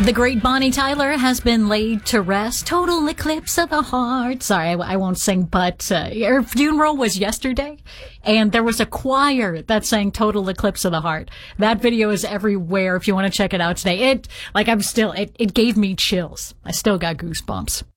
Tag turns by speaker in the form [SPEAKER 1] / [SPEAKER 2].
[SPEAKER 1] The great Bonnie Tyler has been laid to rest. Total eclipse of the heart. Sorry, I won't sing, but her funeral was yesterday, and there was a choir that sang Total Eclipse of the Heart. That video is everywhere if you want to check it out today. It gave me chills. I still got goosebumps.